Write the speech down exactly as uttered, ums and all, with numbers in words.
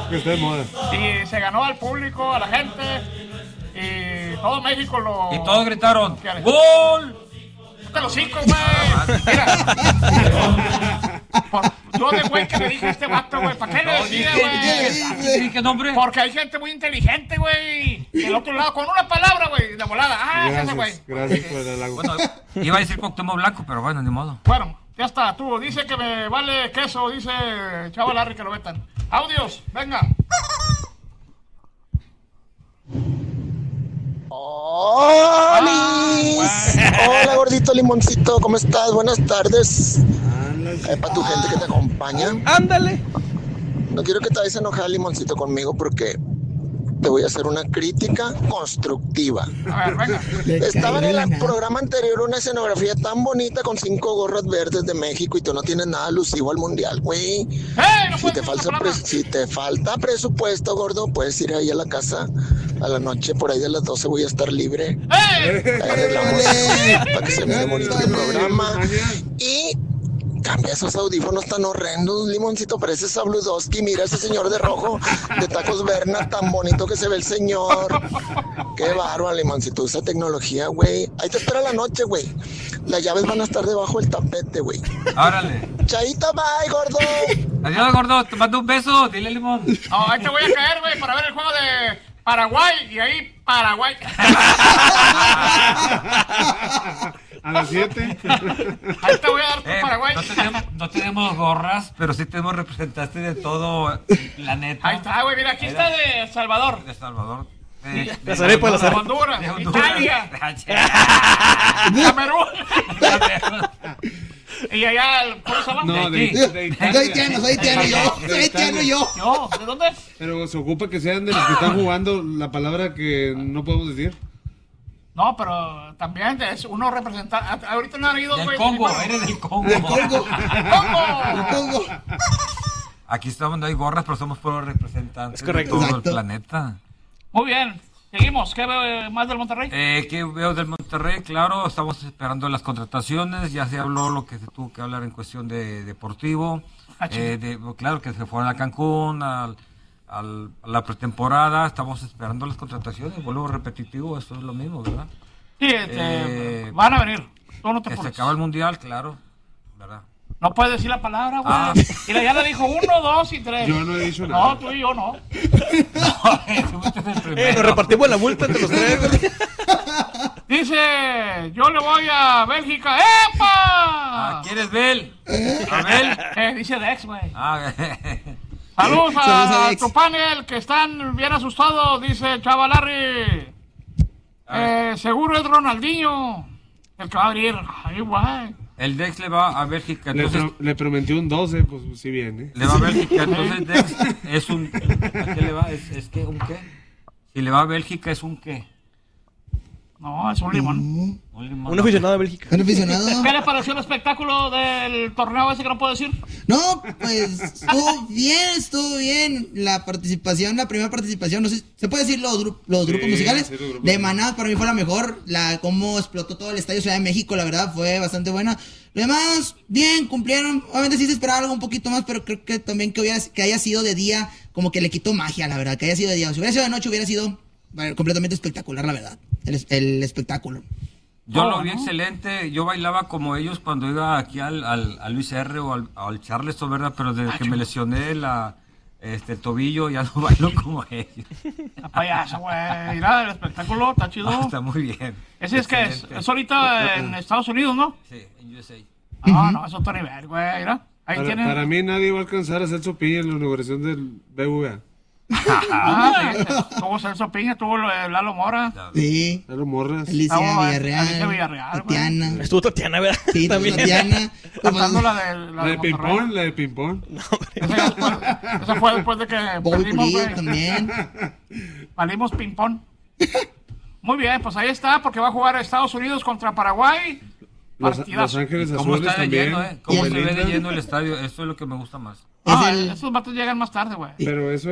Que está de moda. Y se ganó al público, a la gente. Y todo México lo... Y todos gritaron, ¿Qué? ¡gol! ¡Te los cinco, güey! Mira. Por, yo de güey que le dije a este vato, güey, ¿para qué le decía, güey? ¿Qué nombre? Porque hay gente muy inteligente, güey. Del otro lado, con una palabra, güey, de volada. Ah, ese güey. Gracias, gracias por el halago. Bueno, iba a decir Cuauhtémoc Blanco, pero bueno, ni modo. Bueno, ya está, tú. Dice que me vale queso, dice Chava Larry que lo vetan. Audios, venga. ¡Hola! Hola, gordito limoncito, ¿cómo estás? Buenas tardes. Eh, para tu gente que te acompaña. Ándale. No quiero que te vayas a enojar, limoncito, conmigo porque te voy a hacer una crítica constructiva. A ver, venga. Estaba en el programa anterior una escenografía tan bonita con cinco gorras verdes de México y tú no tienes nada alusivo al mundial, güey. ¡Ey! No Si puedes te, decir falta esa palabra. pres- si te falta presupuesto, gordo, puedes ir ahí a la casa a la noche, por ahí de las doce voy a estar libre. ¡Ey! Ahí arreglamos para que se mire bonito el programa. Y cambia esos audífonos tan horrendos, limoncito, parece Sabludowski. Mira ese señor de rojo de tacos Berna, tan bonito que se ve el señor. Qué bárbaro, limoncito, esa tecnología, güey. Ahí te espera la noche, güey. Las llaves van a estar debajo del tapete, güey. Árale. Chaito, bye, gordo. Adiós, gordo, te mando un beso, dile Limón. No, ahí te voy a caer, güey, para ver el juego de Paraguay. Y ahí, Paraguay. A las siete. Ahí te voy a dar tu Eh, Paraguay. no, tenemos, no tenemos gorras, pero sí tenemos representantes de todo el planeta. Ahí está, güey, mira, aquí está de Salvador. De Salvador. De, de, Las arepas, las De arepas. Honduras, de Honduras. Italia, Camerún. Y allá, ¿cómo se llama? No, de, aquí. de Soy Italia. haitiano, soy haitiano yo, soy haitiano yo. Yo, ¿de dónde? Pero se ocupa que sean de los que están jugando la palabra que no podemos decir. No, pero también es uno representante. Ahorita no han ido, Del güey. Congo, ni- eres del Congo. El Congo, ¡Congo! el Congo. Aquí estamos, no hay gorras, pero somos puros representantes Es correcto. de todo Exacto. el planeta. Muy bien, seguimos. ¿Qué veo eh, más del Monterrey? Eh, ¿Qué veo del Monterrey? Claro, estamos esperando las contrataciones. Ya se habló lo que se tuvo que hablar en cuestión de deportivo. Ah, chido. Eh, de, claro, que se fueron a Cancún, al, al- a la pretemporada. Estamos esperando las contrataciones. Vuelvo repetitivo, esto es lo mismo, ¿verdad? Sí, este, eh, van a venir. Tú no te Que se apures. acaba el mundial, claro, ¿verdad? No puedes decir la palabra, güey. Ah. Mira, ya le dijo uno, dos y tres. Yo no he dicho nada. No, tú y yo no. Fuiste el Eh, primero. nos repartimos la multa entre los tres, güey. Dice, yo le voy a Bélgica. ¡Epa! Ah, ¿quieres Bel? ¿A Bel? Eh, dice Dex, güey. Ah, Saludos Saludos a a Dex. tu panel, que están bien asustados, dice Chava Larry. Eh, seguro es Ronaldinho el que va a abrir. Ay, güey. el Dex le va a Bélgica, Le, entonces... pro- le prometió un doce, pues sí viene. Le va a Bélgica, entonces Dex es un... ¿A qué le va? ¿Es, es qué? ¿Un qué? Si le va a Bélgica, ¿es un qué? No, es un limón. Un limón. Un aficionado de Bélgica. ¿Un aficionado? ¿Qué le pareció el espectáculo del torneo ese que no puedo decir? No, pues estuvo bien, estuvo bien la participación, la primera participación, no sé, ¿se puede decir los, gru- los Sí, grupos musicales? sí, los grupos De Maná para mí fue la mejor, la cómo explotó todo el estadio Ciudad de México, la verdad fue bastante buena. Lo demás, bien, cumplieron, obviamente sí se esperaba algo un poquito más, pero creo que también que, hubiera, que haya sido de día, como que le quitó magia, la verdad, que haya sido de día. Si hubiera sido de noche hubiera sido bueno, completamente espectacular, la verdad, el, es- el espectáculo. Yo Oh, lo vi ¿no? excelente, yo bailaba como ellos cuando iba aquí al, al, al Luis R o al, al Charleston, ¿verdad? Pero desde que me lesioné la, este, el tobillo ya no bailo como ellos. La payasa, güey. Mira, el espectáculo está chido. Ah, está muy bien. Ese es que es, Excelente. es ahorita en Estados Unidos, ¿no? Sí, en U S A. No, no, es otro nivel, güey. Mira, ahí Para, tienen. para mí nadie va a alcanzar a hacer sopilla en la inauguración del B V A. Ah, sí, tuvo Celso Piña, tuvo lo de Lalo Mora. Sí, A los morras. Alicia Vamos a ver, Villarreal, Alicia Villarreal, güey. Tatiana, Estuvo Tatiana, ¿verdad? sí, También. Tatiana, Cantando la de, la La de de Monterrey. ping-pong, la de ping-pong. Esa, ya después- esa fue después de que Bobby perdimos, Pulido güey. también. Valimos ping-pong. Muy bien, pues ahí está, porque va a jugar Estados Unidos contra Paraguay. Los, Partidazo. Los Ángeles ¿Cómo Azules está de también. lleno, eh? ¿Cómo Y se el- ve de lleno el estadio? Eso es lo que me gusta más. Ah, Es el- esos vatos llegan más tarde, güey. Pero eso